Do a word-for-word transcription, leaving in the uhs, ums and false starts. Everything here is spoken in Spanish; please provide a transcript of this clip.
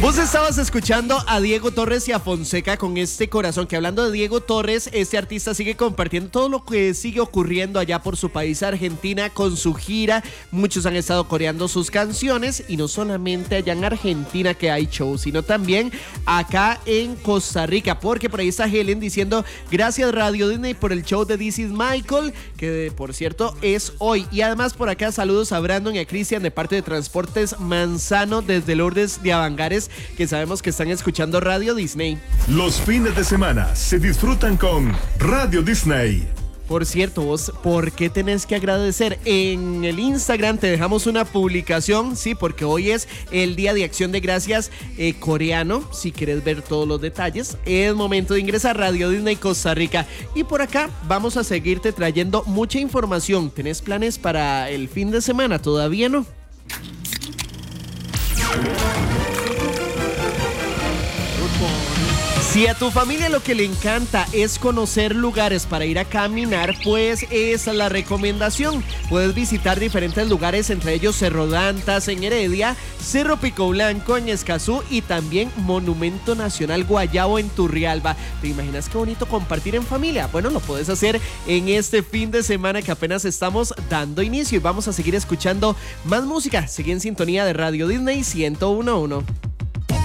Vos estabas escuchando a Diego Torres y a Fonseca con este corazón, que hablando de Diego Torres, este artista sigue compartiendo todo lo que sigue ocurriendo allá por su país, Argentina, con su gira. Muchos han estado coreando sus canciones y no solamente allá en Argentina que hay shows, sino también acá en Costa Rica, porque por ahí está Helen diciendo gracias Radio Disney por el show de This is Michael, que por cierto es hoy. Y además por acá saludos a Brandon y a Cristian de parte de Transportes Manzano desde Lourdes de Avangares, que sabemos que están escuchando Radio Disney. Los fines de semana se disfrutan con Radio Disney. Por cierto, vos, ¿por qué tenés que agradecer? En el Instagram te dejamos una publicación, sí, porque hoy es el Día de Acción de Gracias eh, coreano. Si quieres ver todos los detalles, es momento de ingresar a Radio Disney Costa Rica. Y por acá vamos a seguirte trayendo mucha información. ¿Tenés planes para el fin de semana? ¿Todavía no? Si a tu familia lo que le encanta es conocer lugares para ir a caminar, pues esa es la recomendación. Puedes visitar diferentes lugares, entre ellos Cerro Dantas en Heredia, Cerro Pico Blanco en Escazú y también Monumento Nacional Guayabo en Turrialba. ¿Te imaginas qué bonito compartir en familia? Bueno, lo puedes hacer en este fin de semana que apenas estamos dando inicio y vamos a seguir escuchando más música. Sigue en sintonía de Radio Disney ciento uno punto uno.